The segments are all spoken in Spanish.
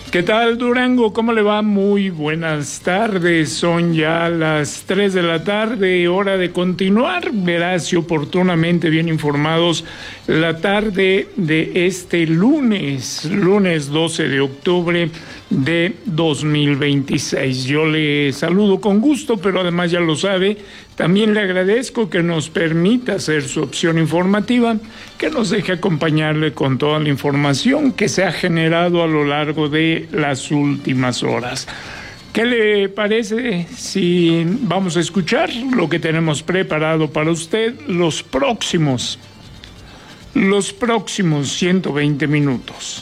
¿Qué tal, Durango? ¿Cómo le va? Muy buenas tardes. Son ya las 3 de la tarde, hora de continuar, veraz y oportunamente bien informados, la tarde de este lunes 12 de octubre de 2026. Yo le saludo con gusto, pero además ya lo sabe, también le agradezco que nos permita hacer su opción informativa, que nos deje acompañarle con toda la información que se ha generado a lo largo de las últimas horas. ¿Qué le parece si vamos a escuchar lo que tenemos preparado para usted los próximos 120 minutos?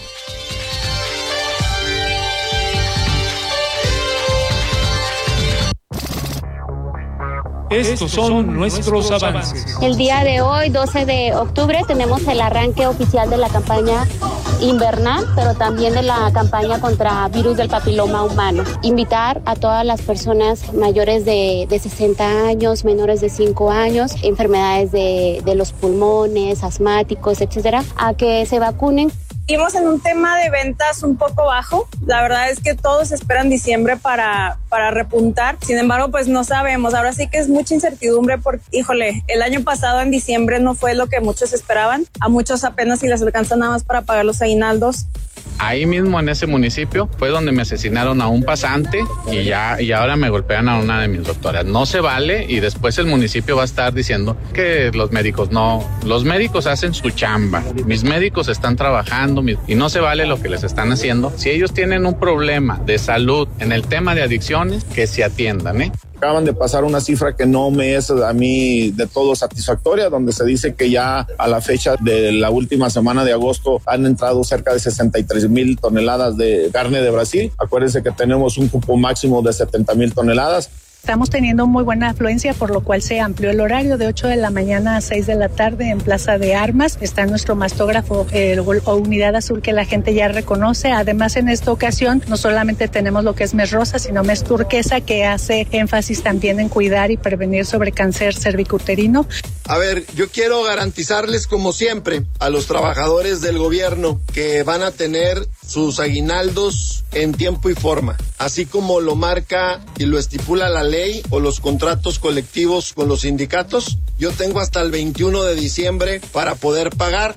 Estos son nuestros avances. El día de hoy, 12 de octubre, tenemos el arranque oficial de la campaña invernal, pero también de la campaña contra virus del papiloma humano. Invitar a todas las personas mayores de 60 años, menores de 5 años, enfermedades de los pulmones, asmáticos, etcétera, a que se vacunen. Seguimos en un tema de ventas un poco bajo. La verdad es que todos esperan diciembre para repuntar. Sin embargo, pues no sabemos. Ahora sí que es mucha incertidumbre porque, híjole, el año pasado en diciembre no fue lo que muchos esperaban. A muchos apenas si les alcanza nada más para pagar los aguinaldos. Ahí mismo en ese municipio fue donde me asesinaron a un pasante y ahora me golpean a una de mis doctoras. No se vale y después el municipio va a estar diciendo que los médicos hacen su chamba. Mis médicos están trabajando y no se vale lo que les están haciendo. Si ellos tienen un problema de salud en el tema de adicciones, que se atiendan, Acaban de pasar una cifra que no me es a mí de todo satisfactoria, donde se dice que ya a la fecha de la última semana de agosto han entrado cerca de 63,000 toneladas de carne de Brasil. Acuérdense que tenemos un cupo máximo de 70,000 toneladas. Estamos teniendo muy buena afluencia, por lo cual se amplió el horario de 8 de la mañana a 6 de la tarde en Plaza de Armas. Está nuestro mastógrafo o unidad azul que la gente ya reconoce. Además, en esta ocasión no solamente tenemos lo que es mes rosa, sino mes turquesa, que hace énfasis también en cuidar y prevenir sobre cáncer cervicuterino. A ver, yo quiero garantizarles, como siempre, a los trabajadores del gobierno que van a tener sus aguinaldos en tiempo y forma, así como lo marca y lo estipula la ley o los contratos colectivos con los sindicatos. Yo tengo hasta el 21 de diciembre para poder pagar.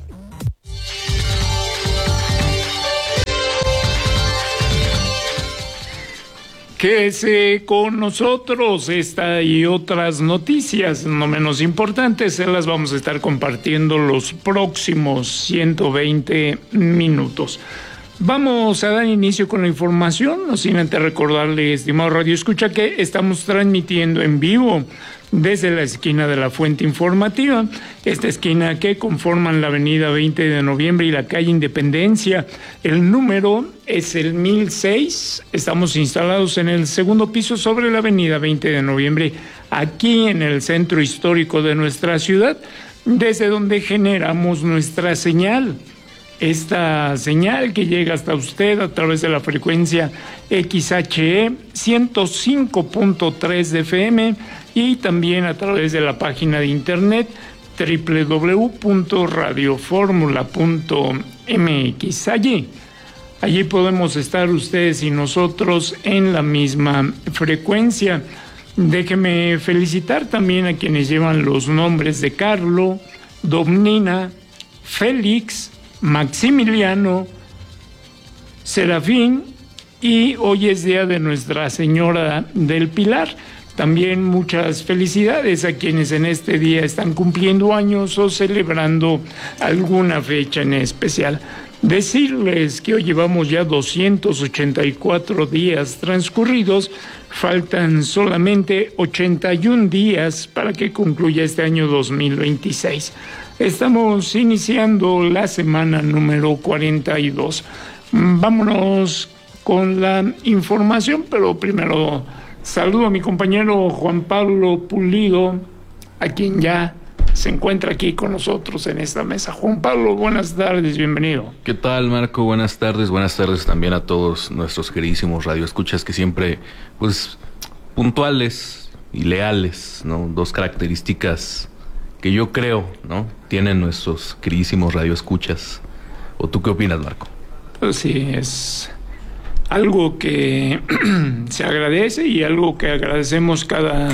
Quédese con nosotros. Esta y otras noticias no menos importantes se las vamos a estar compartiendo los próximos 120 minutos. Vamos a dar inicio con la información, no sin antes recordarle, estimado Radio Escucha, que estamos transmitiendo en vivo desde la esquina de la Fuente Informativa, esta esquina que conforman la avenida 20 de noviembre y la calle Independencia. El número es el 1006, estamos instalados en el segundo piso sobre la avenida 20 de noviembre, aquí en el centro histórico de nuestra ciudad, desde donde generamos nuestra señal. Esta señal que llega hasta usted a través de la frecuencia XHE 105.3 de FM y también a través de la página de internet www.radioformula.mx. Allí podemos estar ustedes y nosotros en la misma frecuencia. Déjeme felicitar también a quienes llevan los nombres de Carlo, Domnina, Félix, Maximiliano, Serafín, y hoy es día de Nuestra Señora del Pilar. También muchas felicidades a quienes en este día están cumpliendo años o celebrando alguna fecha en especial. Decirles que hoy llevamos ya 284 días transcurridos, faltan solamente 81 días para que concluya este año 2026. Estamos iniciando la semana número 42. Vámonos con la información, pero primero saludo a mi compañero Juan Pablo Pulido, a quien ya se encuentra aquí con nosotros en esta mesa. Juan Pablo, buenas tardes, bienvenido. ¿Qué tal, Marco? Buenas tardes también a todos nuestros queridísimos radioescuchas que siempre, pues, puntuales y leales, ¿no? Dos características que yo creo, ¿no?, tienen nuestros queridísimos radioescuchas. ¿O tú qué opinas, Marco? Pues sí, es algo que se agradece y algo que agradecemos cada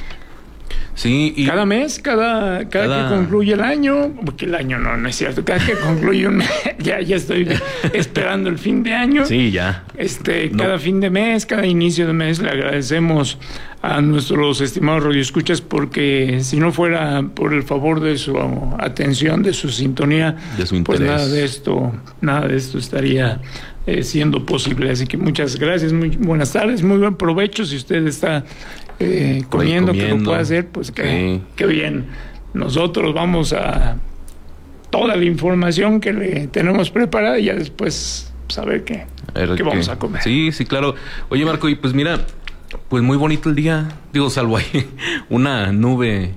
mes, cada que concluye el año, porque el año no es cierto, cada que concluye un mes, ya estoy esperando el fin de año. Sí, ya. Cada fin de mes, cada inicio de mes le agradecemos a nuestros estimados radioescuchas, porque si no fuera por el favor de su atención, de su sintonía, de su interés, pues nada de esto estaría siendo posible. Así que muchas gracias, muy buenas tardes, muy buen provecho si usted está comiendo, que lo pueda hacer, pues qué bien. Nosotros vamos a toda la información que le tenemos preparada y ya después saber qué vamos a comer. Sí, claro. Oye, Marco, y pues mira, pues muy bonito el día, digo, salvo ahí una nube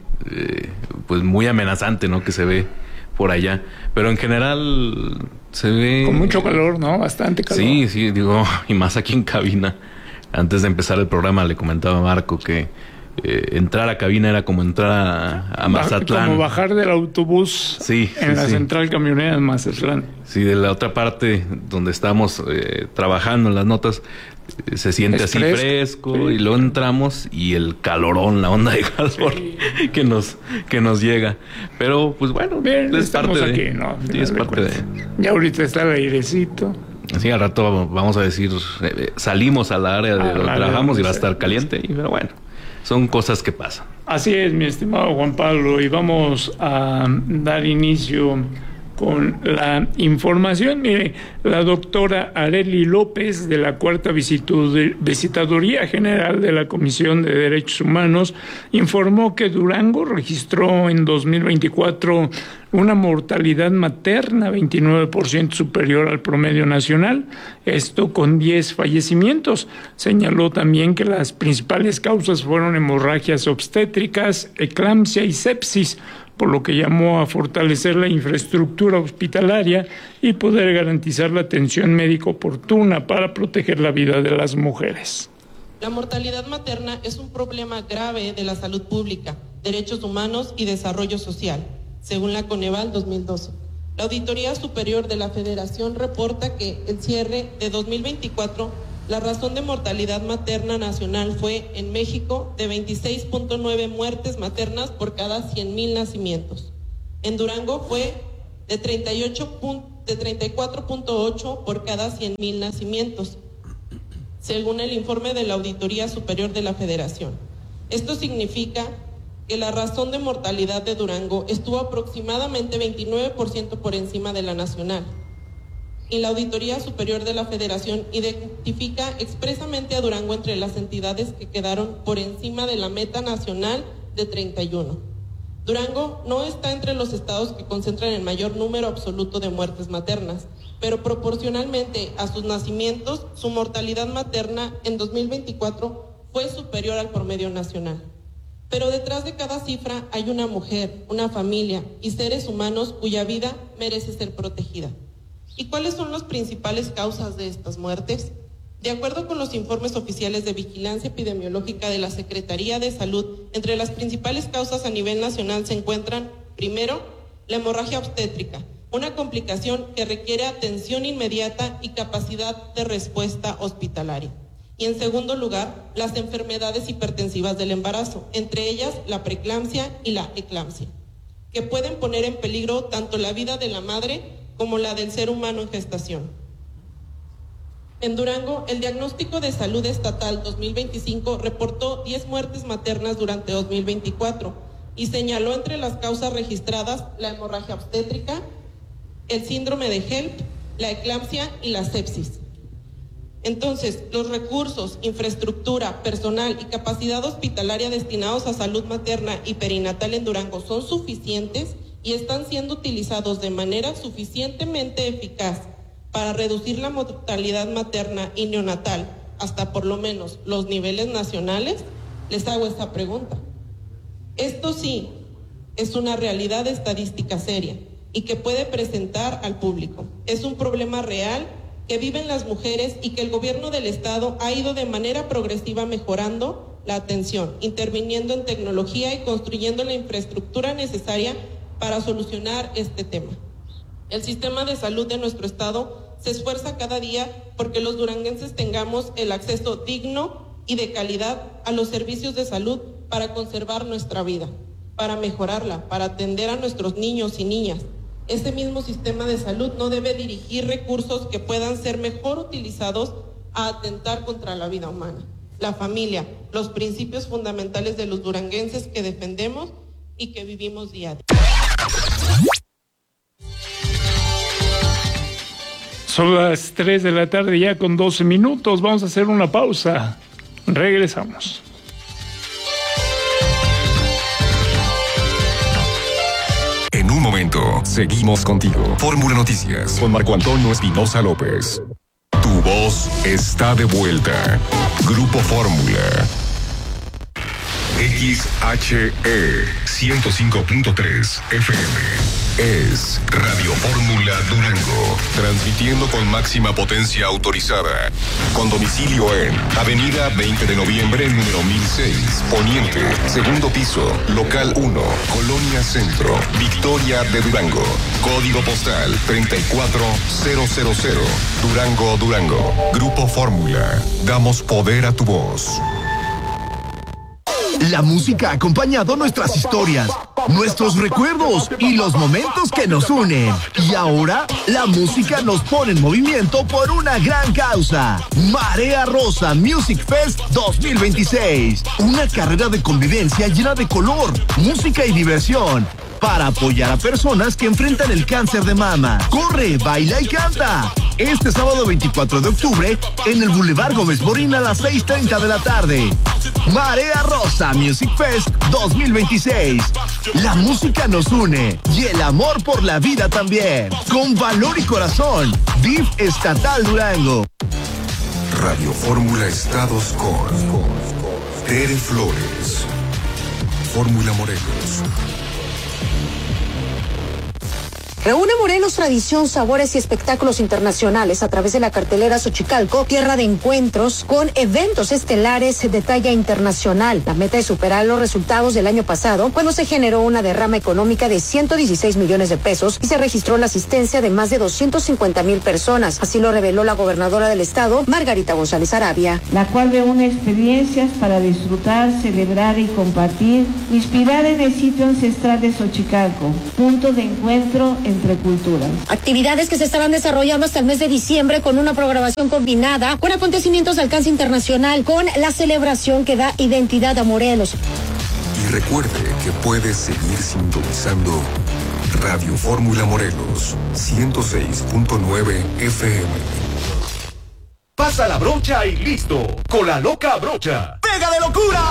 pues muy amenazante, ¿no?, que se ve por allá, pero en general se ve con mucho calor, ¿no? Bastante calor. Sí, digo, y más aquí en cabina. Antes de empezar el programa le comentaba a Marco que entrar a cabina era como entrar a Mazatlán. Como bajar del autobús en la central camionera de Mazatlán. Sí, de la otra parte donde estamos trabajando en las notas, se siente así fresco, y luego entramos y el calorón, la onda de calor que nos llega. Pero pues bueno, bien, es parte aquí, de... ¿no? Sí, es parte de... Ya ahorita está el airecito. Sí, al rato vamos a decir, salimos al área de donde trabajamos y va a estar caliente, pero bueno, son cosas que pasan. Así es, mi estimado Juan Pablo, y vamos a dar inicio con la información. Mire, la doctora Arely López, de la Cuarta Visitaduría General de la Comisión de Derechos Humanos, informó que Durango registró en 2024 una mortalidad materna 29% superior al promedio nacional, esto con 10 fallecimientos. Señaló también que las principales causas fueron hemorragias obstétricas, eclampsia y sepsis, por lo que llamó a fortalecer la infraestructura hospitalaria y poder garantizar la atención médica oportuna para proteger la vida de las mujeres. La mortalidad materna es un problema grave de la salud pública, derechos humanos y desarrollo social, según la Coneval 2012. La Auditoría Superior de la Federación reporta que el cierre de 2024, la razón de mortalidad materna nacional fue en México de 26.9 muertes maternas por cada 100,000 nacimientos. En Durango fue de 34.8 por cada 100,000 nacimientos, según el informe de la Auditoría Superior de la Federación. Esto significa que la razón de mortalidad de Durango estuvo aproximadamente 29% por encima de la nacional. Y la Auditoría Superior de la Federación identifica expresamente a Durango entre las entidades que quedaron por encima de la meta nacional de 31. Durango no está entre los estados que concentran el mayor número absoluto de muertes maternas, pero proporcionalmente a sus nacimientos, su mortalidad materna en 2024 fue superior al promedio nacional. Pero detrás de cada cifra hay una mujer, una familia y seres humanos cuya vida merece ser protegida. ¿Y cuáles son las principales causas de estas muertes? De acuerdo con los informes oficiales de vigilancia epidemiológica de la Secretaría de Salud, entre las principales causas a nivel nacional se encuentran, primero, la hemorragia obstétrica, una complicación que requiere atención inmediata y capacidad de respuesta hospitalaria. Y en segundo lugar, las enfermedades hipertensivas del embarazo, entre ellas la preeclampsia y la eclampsia, que pueden poner en peligro tanto la vida de la madre como la del ser humano en gestación. En Durango, el Diagnóstico de Salud Estatal 2025 reportó 10 muertes maternas durante 2024 y señaló entre las causas registradas la hemorragia obstétrica, el síndrome de HELP, la eclampsia y la sepsis. Entonces, los recursos, infraestructura, personal y capacidad hospitalaria destinados a salud materna y perinatal en Durango son suficientes y están siendo utilizados de manera suficientemente eficaz para reducir la mortalidad materna y neonatal hasta por lo menos los niveles nacionales. Les hago esta pregunta. Esto sí es una realidad estadística seria y que puede presentar al público. Es un problema real que viven las mujeres y que el gobierno del estado ha ido de manera progresiva mejorando la atención, interviniendo en tecnología y construyendo la infraestructura necesaria para solucionar este tema. El sistema de salud de nuestro estado se esfuerza cada día porque los duranguenses tengamos el acceso digno y de calidad a los servicios de salud para conservar nuestra vida, para mejorarla, para atender a nuestros niños y niñas. Este mismo sistema de salud no debe dirigir recursos que puedan ser mejor utilizados a atentar contra la vida humana, la familia, los principios fundamentales de los duranguenses que defendemos y que vivimos día a día. Son las 3 de la tarde ya con 12 minutos. Vamos a hacer una pausa. Regresamos. En un momento, seguimos contigo. Fórmula Noticias con Marco Antonio Espinosa López. Tu voz está de vuelta. Grupo Fórmula. XHE 105.3 FM. Es Radio Fórmula Durango, transmitiendo con máxima potencia autorizada, con domicilio en Avenida 20 de Noviembre, número 1006, Poniente, segundo piso, local 1, Colonia Centro, Victoria de Durango, código postal 34000, Durango, Durango. Grupo Fórmula, damos poder a tu voz. La música ha acompañado nuestras historias, nuestros recuerdos y los momentos que nos unen. Y ahora, la música nos pone en movimiento por una gran causa. Marea Rosa Music Fest 2026. Una carrera de convivencia llena de color, música y diversión, para apoyar a personas que enfrentan el cáncer de mama. Corre, baila y canta. Este sábado 24 de octubre, en el Boulevard Gómez Morín a las 6:30 de la tarde. Marea Rosa Music Fest 2026. La música nos une y el amor por la vida también. Con valor y corazón. DIF Estatal Durango. Radio Fórmula Estados con Tere Flores. Fórmula Morelos. Reúne Morelos tradición, sabores y espectáculos internacionales a través de la cartelera Xochicalco, tierra de encuentros con eventos estelares de talla internacional. La meta es superar los resultados del año pasado, cuando se generó una derrama económica de 116 millones de pesos y se registró la asistencia de más de 250,000 personas. Así lo reveló la gobernadora del estado, Margarita González Arabia. La cual reúne experiencias para disfrutar, celebrar y compartir, inspirar en el sitio ancestral de Xochicalco, punto de encuentro entre culturas. Actividades que se estarán desarrollando hasta el mes de diciembre con una programación combinada con acontecimientos de alcance internacional, con la celebración que da identidad a Morelos. Y recuerde que puede seguir sintonizando Radio Fórmula Morelos 106.9 FM. Pasa la brocha y listo. Con la loca brocha. ¡Pega de locura!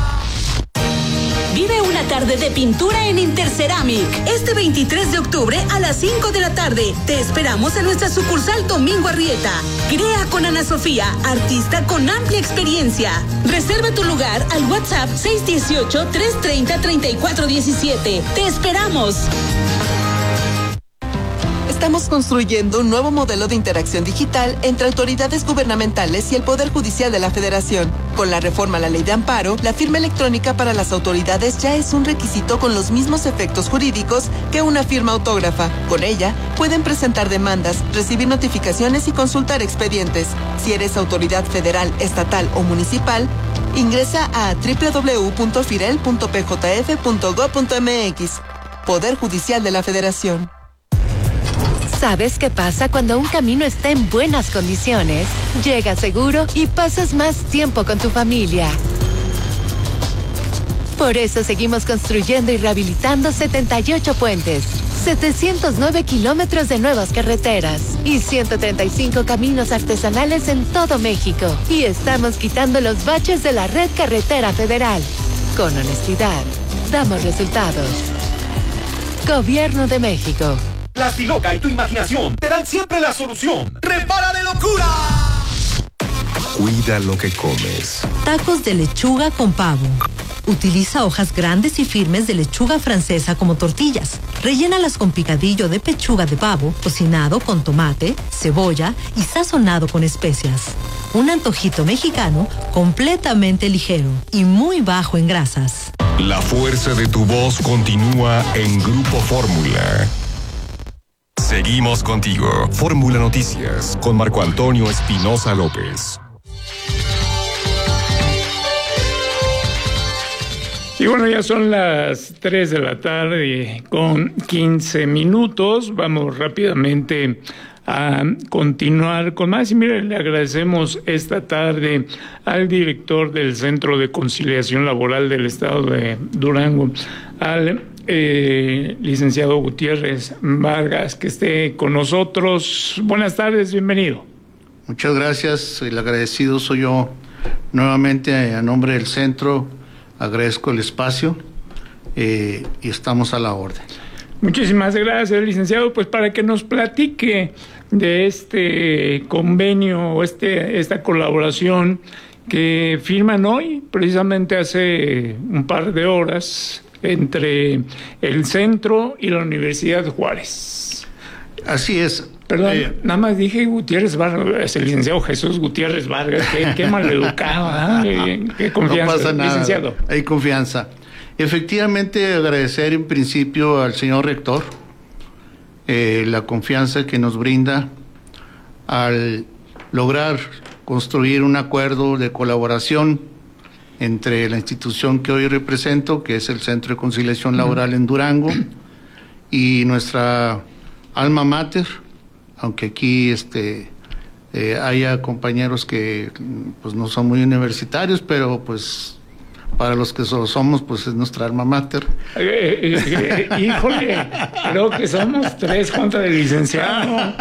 Vive una tarde de pintura en Interceramic. Este 23 de octubre a las 5 de la tarde. Te esperamos en nuestra sucursal Domingo Arrieta. Crea con Ana Sofía, artista con amplia experiencia. Reserva tu lugar al WhatsApp 618-330-3417. ¡Te esperamos! Estamos construyendo un nuevo modelo de interacción digital entre autoridades gubernamentales y el Poder Judicial de la Federación. Con la reforma a la Ley de Amparo, la firma electrónica para las autoridades ya es un requisito con los mismos efectos jurídicos que una firma autógrafa. Con ella, pueden presentar demandas, recibir notificaciones y consultar expedientes. Si eres autoridad federal, estatal o municipal, ingresa a www.firel.pjf.gov.mx. Poder Judicial de la Federación. ¿Sabes qué pasa cuando un camino está en buenas condiciones? Llegas seguro y pasas más tiempo con tu familia. Por eso seguimos construyendo y rehabilitando 78 puentes, 709 kilómetros de nuevas carreteras y 135 caminos artesanales en todo México. Y estamos quitando los baches de la red carretera federal. Con honestidad, damos resultados. Gobierno de México. La Stiloca y tu imaginación te dan siempre la solución. ¡Repara de locura! Cuida lo que comes. Tacos de lechuga con pavo. Utiliza hojas grandes y firmes de lechuga francesa como tortillas. Rellénalas con picadillo de pechuga de pavo, cocinado con tomate, cebolla y sazonado con especias. Un antojito mexicano completamente ligero y muy bajo en grasas. La fuerza de tu voz continúa en Grupo Fórmula. Seguimos contigo. Fórmula Noticias con Marco Antonio Espinosa López. Y bueno, ya son las 3 de la tarde con 15 minutos. Vamos rápidamente a continuar con más. Y mire, le agradecemos esta tarde al director del Centro de Conciliación Laboral del Estado de Durango, al licenciado Gutiérrez Vargas, que esté con nosotros. Buenas tardes, bienvenido. Muchas gracias, el agradecido soy yo. Nuevamente, a nombre del centro, agradezco el espacio y estamos a la orden. Muchísimas gracias, licenciado. Pues para que nos platique de este convenio, esta colaboración que firman hoy, precisamente hace un par de horas, entre el centro y la Universidad Juárez. Así es. Perdón, nada más dije Gutiérrez Vargas, el licenciado Jesús Gutiérrez Vargas, qué maleducado, qué confianza. No pasa nada, licenciado. Hay confianza. Efectivamente, agradecer en principio al señor rector la confianza que nos brinda al lograr construir un acuerdo de colaboración entre la institución que hoy represento, que es el Centro de Conciliación Laboral en Durango, y nuestra alma mater, aunque aquí haya compañeros que pues no son muy universitarios, pero pues para los que solo somos, pues es nuestra alma mater. Híjole, creo que somos 3 contra el licenciado.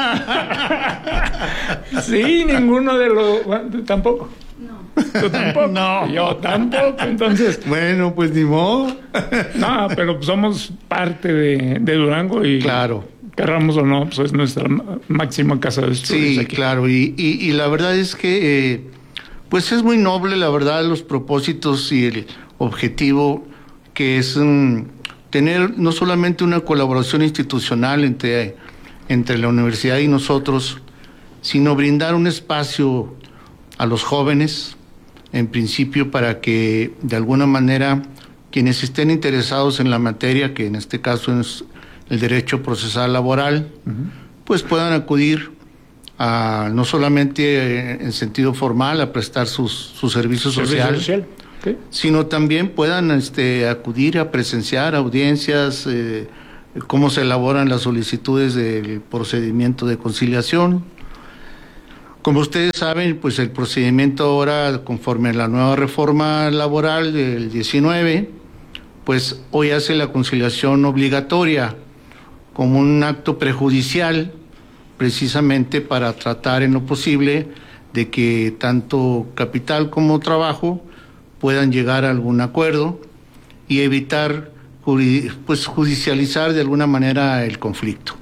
Sí, ninguno de los... ¿Tampoco? No. ¿Tú tampoco? No. Yo tampoco, entonces... Bueno, pues ni modo. No, pero somos parte de Durango y... Claro. Querramos o no, pues es nuestra máxima casa de estudios. Sí, aquí. Claro, y la verdad es que pues es muy noble, la verdad, los propósitos y el objetivo que es tener no solamente una colaboración institucional entre la universidad y nosotros, sino brindar un espacio a los jóvenes, en principio para que de alguna manera quienes estén interesados en la materia, que en este caso es el derecho procesal laboral, pues puedan acudir a, no solamente en sentido formal a prestar su servicio social, okay, sino también puedan acudir a presenciar audiencias, cómo se elaboran las solicitudes del procedimiento de conciliación. Como ustedes saben, pues el procedimiento ahora, conforme a la nueva reforma laboral del 19, pues hoy hace la conciliación obligatoria como un acto prejudicial, precisamente para tratar en lo posible de que tanto capital como trabajo puedan llegar a algún acuerdo y evitar pues judicializar de alguna manera el conflicto.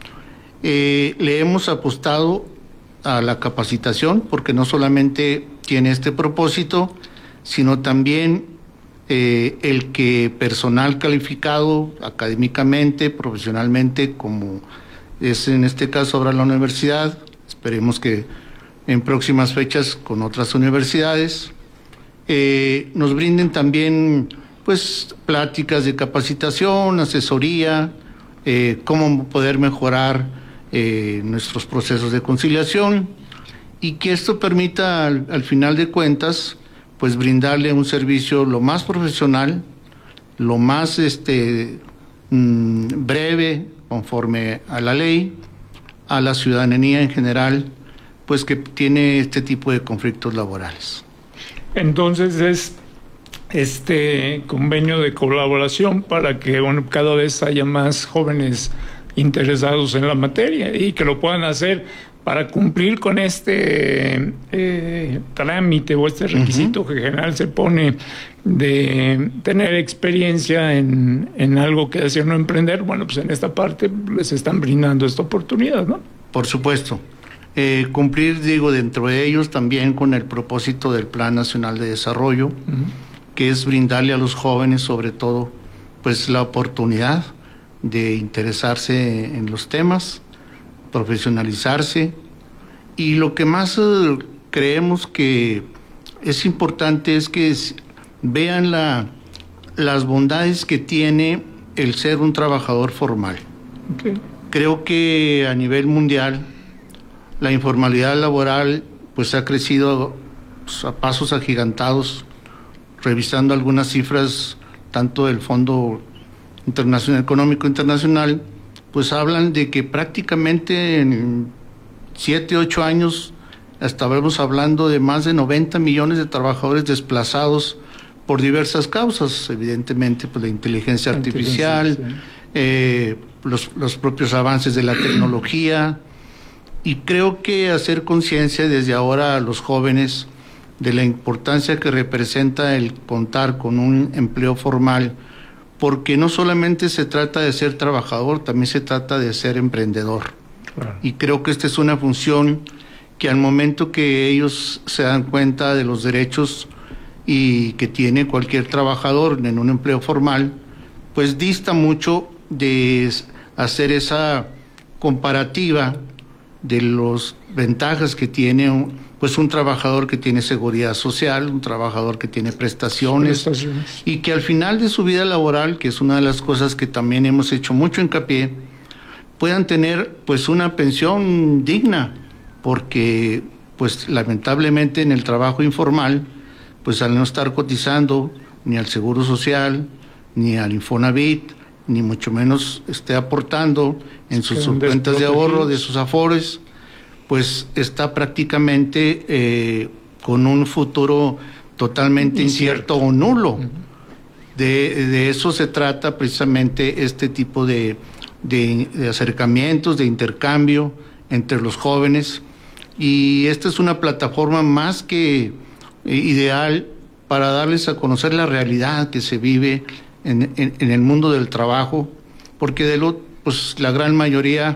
Le hemos apostado a la capacitación porque no solamente tiene este propósito, sino también el que personal calificado académicamente, profesionalmente, como es en este caso ahora la universidad, esperemos que en próximas fechas con otras universidades, nos brinden también pues pláticas de capacitación, asesoría, cómo poder mejorar nuestros procesos de conciliación y que esto permita al final de cuentas pues brindarle un servicio lo más profesional, lo más breve, conforme a la ley, a la ciudadanía en general, pues que tiene este tipo de conflictos laborales. Entonces es este convenio de colaboración para que cada vez haya más jóvenes interesados en la materia y que lo puedan hacer para cumplir con este trámite o este requisito que en general se pone de tener experiencia en algo que desea no emprender. Bueno, pues en esta parte les están brindando esta oportunidad, ¿no? Por supuesto. Cumplir, digo, dentro de ellos también con el propósito del Plan Nacional de Desarrollo, que es brindarle a los jóvenes, sobre todo, pues la oportunidad de interesarse en los temas, profesionalizarse, y lo que más creemos que es importante es que vean las bondades que tiene el ser un trabajador formal. Okay. Creo que a nivel mundial la informalidad laboral pues ha crecido pues, a pasos agigantados. Revisando algunas cifras tanto del Fondo Económico Internacional, pues hablan de que prácticamente en 7, 8 años estaremos hablando de más de 90 millones de trabajadores desplazados por diversas causas, evidentemente pues la inteligencia artificial, los propios avances de la tecnología, y creo que hacer conciencia desde ahora a los jóvenes de la importancia que representa el contar con un empleo formal, porque no solamente se trata de ser trabajador, también se trata de ser emprendedor. Claro. Y creo que esta es una función que al momento que ellos se dan cuenta de los derechos y que tiene cualquier trabajador en un empleo formal, pues dista mucho de hacer esa comparativa de las ventajas que tiene un trabajador que tiene seguridad social, un trabajador que tiene prestaciones, y que al final de su vida laboral, que es una de las cosas que también hemos hecho mucho hincapié, puedan tener pues una pensión digna, porque pues lamentablemente en el trabajo informal, pues al no estar cotizando ni al Seguro Social, ni al Infonavit, ni mucho menos esté aportando en sus cuentas de ahorro de sus afores, pues está prácticamente con un futuro totalmente incierto o nulo. De eso se trata precisamente este tipo de acercamientos, de intercambio entre los jóvenes, y esta es una plataforma más que ideal para darles a conocer la realidad que se vive en el mundo del trabajo, porque pues la gran mayoría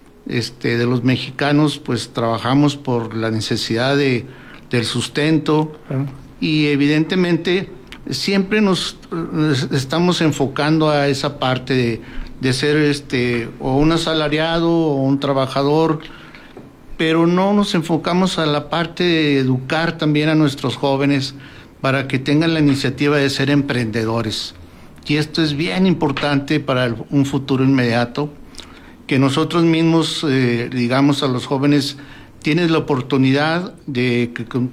de los mexicanos pues trabajamos por la necesidad del sustento, y evidentemente siempre nos estamos enfocando a esa parte de ser o un asalariado o un trabajador, pero no nos enfocamos a la parte de educar también a nuestros jóvenes para que tengan la iniciativa de ser emprendedores. Y esto es bien importante para un futuro inmediato, que nosotros mismos digamos a los jóvenes, tienes la oportunidad de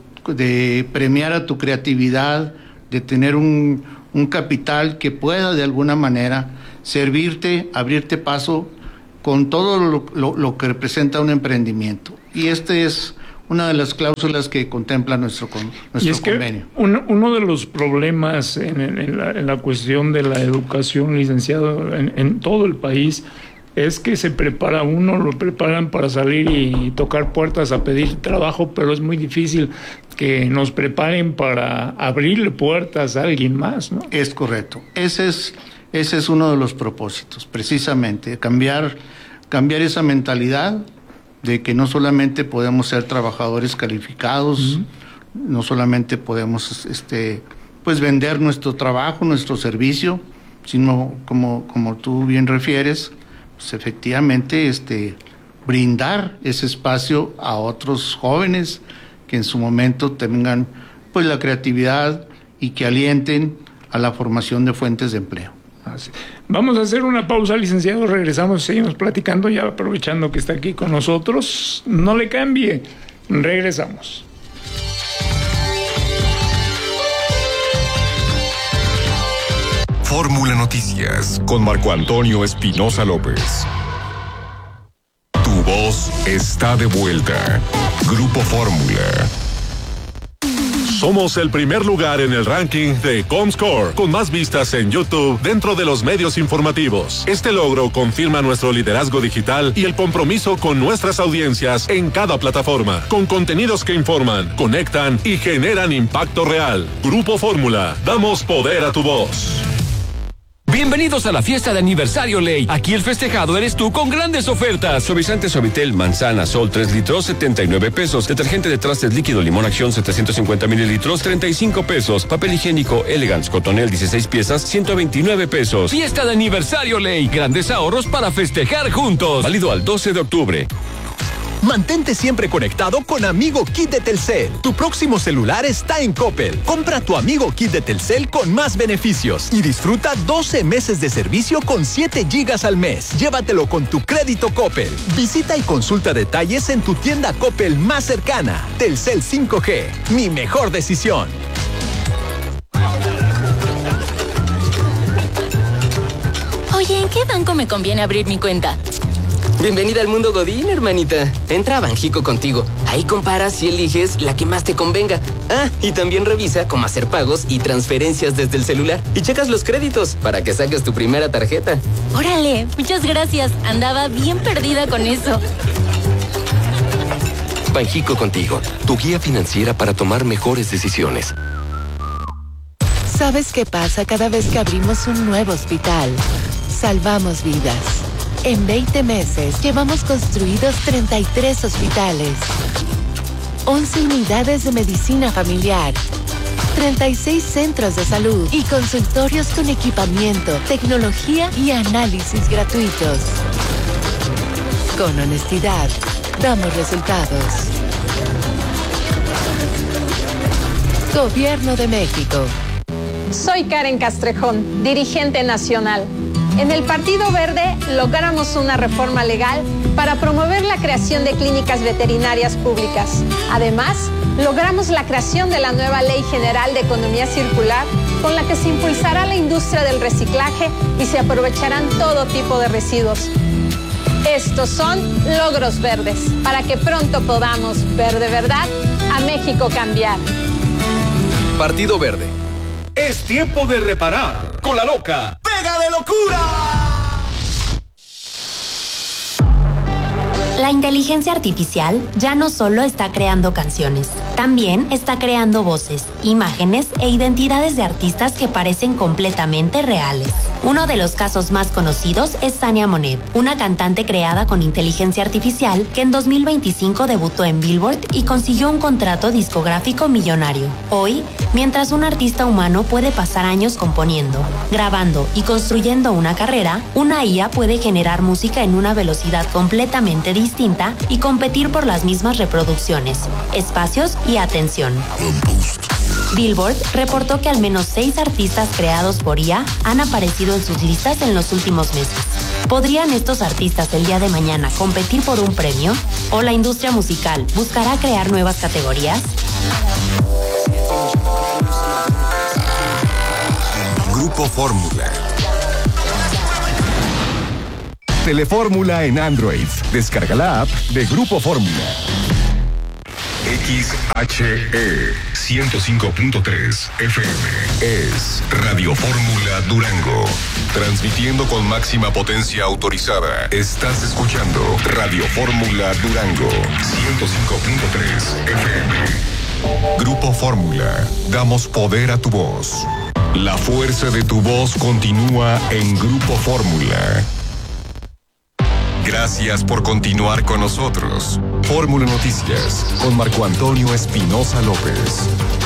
premiar a tu creatividad, de tener un capital que pueda de alguna manera servirte, abrirte paso con todo lo que representa un emprendimiento. Y esta es una de las cláusulas que contempla nuestro convenio. Uno de los problemas en la cuestión de la educación, licenciado, en todo el país, es que lo preparan para salir y tocar puertas a pedir trabajo, pero es muy difícil que nos preparen para abrirle puertas a alguien más, ¿no? Es correcto. Ese es uno de los propósitos, precisamente, cambiar esa mentalidad de que no solamente podemos ser trabajadores calificados, no solamente podemos pues vender nuestro trabajo, nuestro servicio, sino como tú bien refieres, pues efectivamente brindar ese espacio a otros jóvenes que en su momento tengan pues la creatividad y que alienten a la formación de fuentes de empleo. Vamos a hacer una pausa, licenciado, regresamos, seguimos platicando, ya aprovechando que está aquí con nosotros. No le cambie, regresamos. Fórmula Noticias con Marco Antonio Espinosa López. Tu voz está de vuelta. Grupo Fórmula. Somos el primer lugar en el ranking de Comscore, con más vistas en YouTube dentro de los medios informativos. Este logro confirma nuestro liderazgo digital y el compromiso con nuestras audiencias en cada plataforma, con contenidos que informan, conectan y generan impacto real. Grupo Fórmula, damos poder a tu voz. Bienvenidos a la fiesta de aniversario Ley. Aquí el festejado eres tú con grandes ofertas. Suavizante Suavitel Manzana Sol 3 litros, 79 pesos. Detergente de trastes líquido Limón Acción 750 mililitros, 35 pesos. Papel higiénico Elegance Cotonel 16 piezas, 129 pesos. Fiesta de aniversario Ley. Grandes ahorros para festejar juntos. Válido al 12 de octubre. Mantente siempre conectado con Amigo Kit de Telcel. Tu próximo celular está en Coppel. Compra tu Amigo Kit de Telcel con más beneficios y disfruta 12 meses de servicio con 7 gigas al mes. Llévatelo con tu crédito Coppel. Visita y consulta detalles en tu tienda Coppel más cercana. Telcel 5G, mi mejor decisión. Oye, ¿en qué banco me conviene abrir mi cuenta? Bienvenida al mundo Godín, hermanita. Entra a Banjico contigo. Ahí comparas y eliges la que más te convenga. Ah, y también revisa cómo hacer pagos y transferencias desde el celular. Y checas los créditos para que saques tu primera tarjeta. Órale, muchas gracias. Andaba bien perdida con eso. Banjico contigo, tu guía financiera para tomar mejores decisiones. ¿Sabes qué pasa cada vez que abrimos un nuevo hospital? Salvamos vidas. En 20 meses llevamos construidos 33 hospitales, 11 unidades de medicina familiar, 36 centros de salud y consultorios con equipamiento, tecnología y análisis gratuitos. Con honestidad, damos resultados. Gobierno de México. Soy Karen Castrejón, dirigente nacional. En el Partido Verde logramos una reforma legal para promover la creación de clínicas veterinarias públicas. Además, logramos la creación de la nueva Ley General de Economía Circular, con la que se impulsará la industria del reciclaje y se aprovecharán todo tipo de residuos. Estos son logros verdes, para que pronto podamos ver de verdad a México cambiar. Partido Verde. Es tiempo de reparar con la loca Pega de Locura. La inteligencia artificial ya no solo está creando canciones, también está creando voces, imágenes e identidades de artistas que parecen completamente reales. Uno de los casos más conocidos es Tania Monet, una cantante creada con inteligencia artificial que en 2025 debutó en Billboard y consiguió un contrato discográfico millonario. Hoy, mientras un artista humano puede pasar años componiendo, grabando y construyendo una carrera, una IA puede generar música en una velocidad completamente distinta y competir por las mismas reproducciones, espacios y atención. Billboard reportó que al menos 6 artistas creados por IA han aparecido en sus listas en los últimos meses. ¿Podrían estos artistas el día de mañana competir por un premio? ¿O la industria musical buscará crear nuevas categorías? Grupo Fórmula. Telefórmula en Android. Descarga la app de Grupo Fórmula. XHE 105.3 FM es Radio Fórmula Durango. Transmitiendo con máxima potencia autorizada. Estás escuchando Radio Fórmula Durango 105.3 FM. Grupo Fórmula. Damos poder a tu voz. La fuerza de tu voz continúa en Grupo Fórmula. Gracias por continuar con nosotros. Fórmula Noticias con Marco Antonio Espinosa López.